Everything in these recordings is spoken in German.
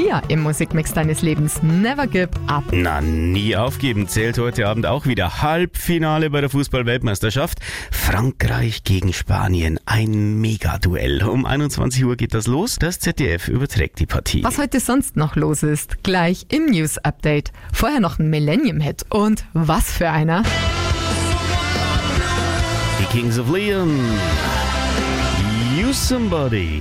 Sia im Musikmix deines Lebens. Never give up. Na, nie aufgeben zählt heute Abend auch wieder. Halbfinale bei der Fußball-Weltmeisterschaft. Frankreich gegen Spanien. Ein Megaduell. Um 21 Uhr geht das los. Das ZDF überträgt die Partie. Was heute sonst noch los ist, gleich im News-Update. Vorher noch ein Millennium-Hit. Und was für einer? Die Kings of Leon. You Somebody.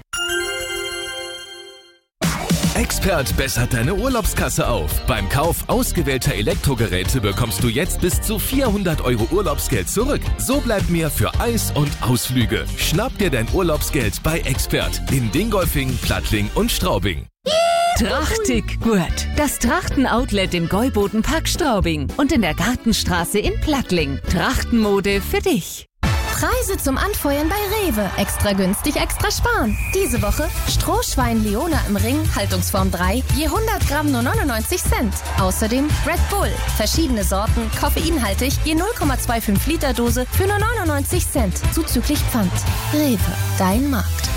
Expert bessert deine Urlaubskasse auf. Beim Kauf ausgewählter Elektrogeräte bekommst du jetzt bis zu 400 € Urlaubsgeld zurück. So bleibt mehr für Eis und Ausflüge. Schnapp dir dein Urlaubsgeld bei Expert in Dingolfing, Plattling und Straubing. Trachtig gut. Das Trachten-Outlet im Gäuboden-Park Straubing und in der Gartenstraße in Plattling. Trachtenmode für dich. Preise zum Anfeuern bei Rewe. Extra günstig, extra sparen. Diese Woche Strohschwein Leona im Ring, Haltungsform 3, je 100 Gramm nur 99 Cent. Außerdem Red Bull, verschiedene Sorten, koffeinhaltig, je 0,25 Liter Dose für nur 99 Cent, zuzüglich Pfand. Rewe, dein Markt.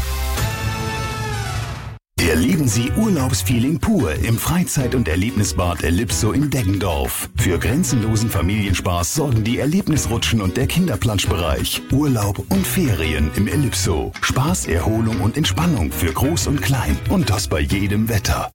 Erleben Sie Urlaubsfeeling pur im Freizeit- und Erlebnisbad Ellipso in Deggendorf. Für grenzenlosen Familienspaß sorgen die Erlebnisrutschen und der Kinderplanschbereich. Urlaub und Ferien im Ellipso. Spaß, Erholung und Entspannung für Groß und Klein. Und das bei jedem Wetter.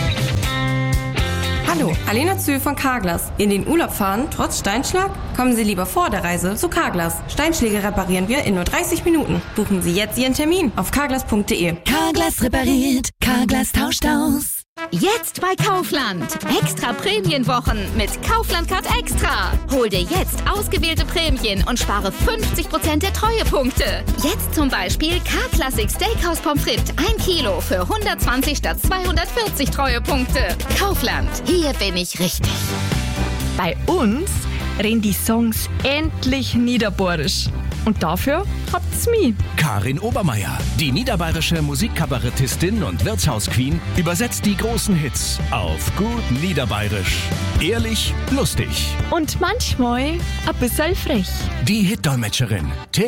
Hallo, Alena Zühl von Carglass. In den Urlaub fahren, trotz Steinschlag? Kommen Sie lieber vor der Reise zu Carglass. Steinschläge reparieren wir in nur 30 Minuten. Buchen Sie jetzt Ihren Termin auf carglass.de. Carglass repariert, Carglass tauscht aus. Jetzt bei Kaufland. Extra Prämienwochen mit Kaufland Card Extra. Hol dir jetzt ausgewählte Prämien und spare 50% der Treuepunkte. Jetzt zum Beispiel K-Classic Steakhouse Pommes frites 1 Kilo für 120 statt 240 Treuepunkte. Kaufland, hier bin ich richtig. Bei uns reden die Songs endlich niederbayerisch. Und dafür habt's mich. Karin Obermeier, die niederbayerische Musikkabarettistin und Wirtshausqueen, übersetzt die großen Hits auf gut niederbayerisch. Ehrlich, lustig. Und manchmal ein bisschen frech. Die Hitdolmetscherin.